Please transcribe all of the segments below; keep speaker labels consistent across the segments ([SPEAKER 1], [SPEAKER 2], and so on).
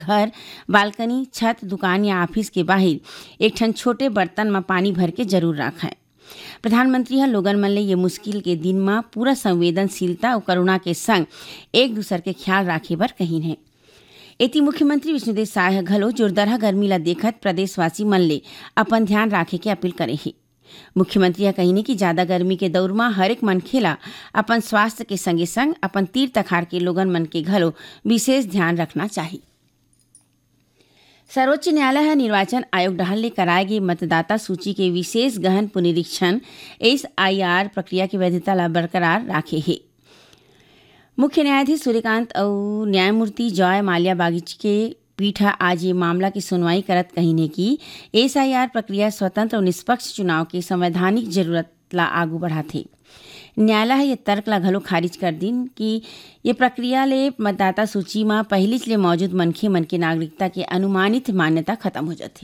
[SPEAKER 1] घर, बालकनी, छत, दुकान या ऑफिस के बाहर एक ठन छोटे बर्तन में पानी भर के जरूर रखें। प्रधानमंत्री ह लोगन मन ले ये मुश्किल के दिन में पूरा संवेदनशीलता और करुणा के संग एक दूसर के ख्याल राखे बर कहिन है। एती मुख्यमंत्री विष्णुदेव साय ह घलो जोरदार गर्मी ला देखत प्रदेशवासी मन ले अपन ध्यान राखे के अपील करे हे। मुख्यमंत्री ह कहिने कि ज्यादा गर्मी के दौर में हरेक मनखे ला अपन स्वास्थ्य के संगे संग अपन तीर तखार के लोगन मन के घलो विशेष ध्यान रखना चाहिए। सर्वोच्च न्यायालय है निर्वाचन आयोग डहल ले कराए गए मतदाता सूची के विशेष गहन पुनरीक्षण SIR प्रक्रिया की वैधता ला बरकरार राखे है। मुख्य न्यायाधीश सूर्यकांत और न्यायमूर्ति जॉय माल्या बागची के पीठ आज ये मामला की सुनवाई करत कहिने कि SIR प्रक्रिया स्वतंत्र और निष्पक्ष चुनाव के संवैधानिक जरूरत ला आगू बढ़ाथे। न्यायालय ये तर्क ला घलो खारिज कर दिन कि ये प्रक्रिया ले मतदाता सूची में पहले ले मौजूद मनखे मन के नागरिकता के अनुमानित मान्यता खत्म हो जाथे।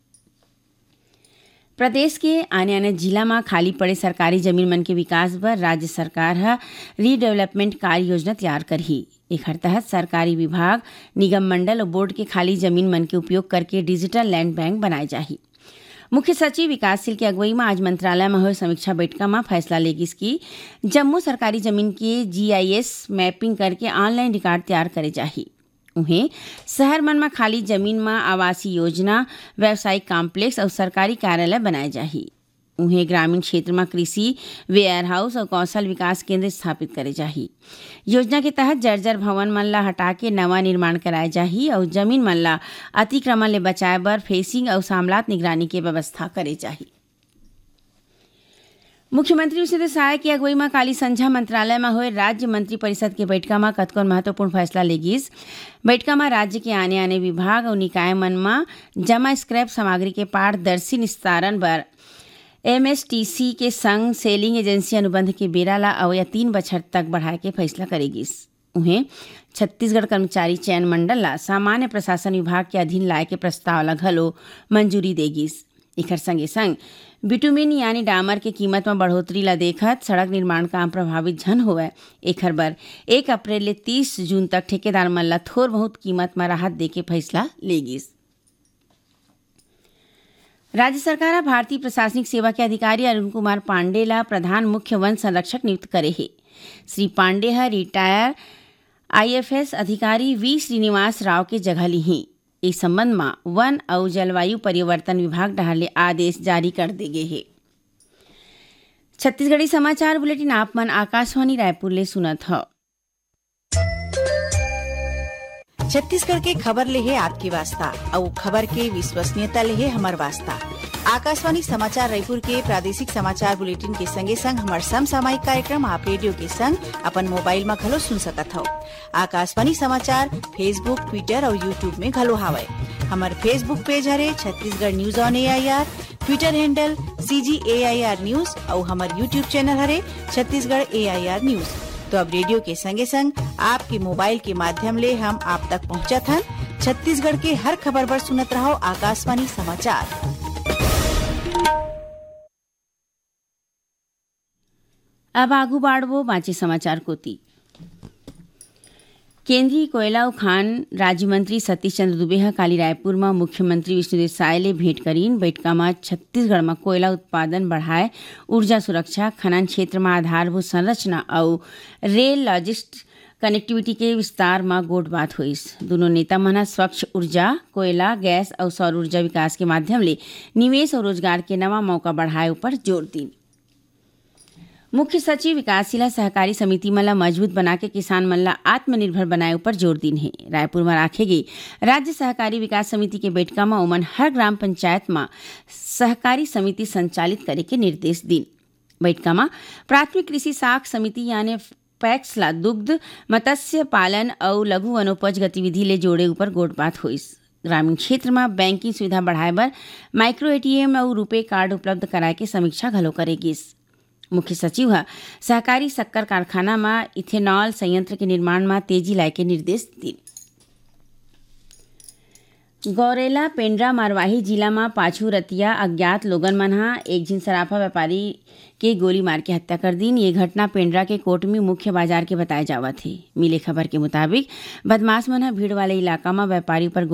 [SPEAKER 1] प्रदेश के आने आने जिला में खाली पड़े सरकारी जमीन मन के विकास बर राज्य सरकार है रीडेवलपमेंट कार्य योजना तैयार करही। एकर तहत सरकारी विभाग, निगम मंडल और बोर्ड के खाली जमीन मन के उपयोग करके डिजिटल लैंड बैंक बनाए जाही। मुख्य सचिव विकासशील के अगुवाई में आज मंत्रालय में हुए समीक्षा बैठक में फैसला लेगिस कि जम्मू सरकारी जमीन के GIS मैपिंग करके ऑनलाइन रिकॉर्ड तैयार करे जाही। उन्हें शहर मन में खाली जमीन में आवासीय योजना, व्यावसायिक कॉम्प्लेक्स और सरकारी कार्यालय बनाए जाही। उन्हें ग्रामीण क्षेत्र में कृषि, वेयर हाउस और कौशल विकास केंद्र स्थापित करे जाही। योजना के तहत जर्जर भवन मन ला हटा के नवा निर्माण कराए जाही और जमीन मन ला अतिक्रमण ले बचाए बर फेसिंग और सामलात निगरानी के व्यवस्था करे जाही। मुख्यमंत्री विष्णुदेव साय की अगुवाई में काली संझा मंत्रालय में हुए राज्य मंत्री परिषद के बैठक में कतको महत्वपूर्ण फैसला लेगिस। बैठक में राज्य के आने आने विभाग और निकाय मन में जमा स्क्रैप सामग्री के पारदर्शी निस्तारण बर MSTC के संग सेलिंग एजेंसी अनुबंध के बेरा ला अवया 3 बछर तक बढ़ाए के फैसला करेगिस। उन्हें छत्तीसगढ़ कर्मचारी चयन मंडल ला सामान्य प्रशासन विभाग के अधीन लाए के प्रस्ताव ला घलो मंजूरी देगिस। एकर संगे संग बिटुमिन यानी डामर के कीमत में बढ़ोतरी ला देखत सड़क निर्माण काम प्रभावित झन होवे एकर बर 1 अप्रैल ले 30 जून तक ठेकेदार मन ला थोर बहुत कीमत में राहत दे के फैसला लेगिस। राज्य सरकार भारतीय प्रशासनिक सेवा के अधिकारी अरुण कुमार पांडे ला प्रधान मुख्य वन संरक्षक नियुक्त करे है। श्री पांडे है रिटायर IFS अधिकारी V श्रीनिवास राव के जगह ली हैं। इस संबंध में वन और जलवायु परिवर्तन विभाग डहले आदेश जारी कर दे गए है। छत्तीसगढ़ी समाचार बुलेटिन आप मन आकाशवाणी रायपुर ले सुनत हो।
[SPEAKER 2] छत्तीसगढ़ के खबर ले है आपकी वास्ता और खबर के विश्वसनीयता ले है हमार वास्ता। आकाशवाणी समाचार रायपुर के प्रादेशिक समाचार बुलेटिन के संगे संग हमार समसामयिक कार्यक्रम आप रेडियो के संग अपन मोबाइल में घलो सुन सकत हो। आकाशवाणी समाचार फेसबुक, ट्विटर और यूट्यूब में घलो हावय। हमार फेसबुक पेज हरे Chhattisgarh news on AIR, Twitter handle CGAIR news और हमार यूट्यूब चैनल हरे छत्तीसगढ़ AIR न्यूज। तो अब रेडियो के संगे संग आपके मोबाइल के माध्यम ले हम आप तक पहुंचत हन। छत्तीसगढ़ के हर खबर पर सुनत रहो आकाशवाणी समाचार।
[SPEAKER 1] अब आगू बाढ़वो बाँचे समाचार कोती। केंद्रीय कोयला और खान राज्य मंत्री सतीश चंद्र दुबे काली रायपुर में मुख्यमंत्री विष्णुदेव साय ले भेंट करीन। बैठक में छत्तीसगढ़ में कोयला उत्पादन बढ़ाए, ऊर्जा सुरक्षा, खनन क्षेत्र में आधारभूत संरचना और रेल लॉजिस्टिक कनेक्टिविटी के विस्तार में गोट बात हुईस। दोनों नेता मन स्वच्छ ऊर्जा, कोयला, गैस और सौर ऊर्जा विकास के माध्यम ले निवेश और रोजगार के नवा मौका बढ़ाए ऊपर जोर दी। मुख्य सचिव विकासशील सहकारी समिति मन ला मजबूत बना के किसान मन ला आत्मनिर्भर बनाए ऊपर जोर दिन है। रायपुर में राखे गई राज्य सहकारी विकास समिति के बैठक में ओमन हर ग्राम पंचायत में सहकारी समिति संचालित करे के निर्देश दिन। बैठक में प्राथमिक कृषि साख समिति यानी पैक्स ला दुग्ध, मत्स्य पालन और लघु वनोपज गतिविधि ले जोड़े ऊपर गोट बात हुईस। ग्रामीण क्षेत्र में बैंकिंग सुविधा बढ़ाए बर माइक्रो ATM और रुपे कार्ड उपलब्ध कराए के समीक्षा घलो करेगिस। मुख्य सचिव सहकारी शक्कर कारखाना में इथेनॉल संयंत्र के निर्माण में तेजी लाए के निर्देश दी। गौरेला पेंड्रा मारवाही जिला में पाछू रतिया अज्ञात लोगन मन हा एक झिन सराफा व्यापारी के गोली मार के हत्या कर दीन। ये घटना पेंड्रा के कोटमी मुख्य बाजार के बताए जावत है। मिले खबर के मुताबिक बदमाश मन हा भीड़ वाले इलाका में व्यापारी पर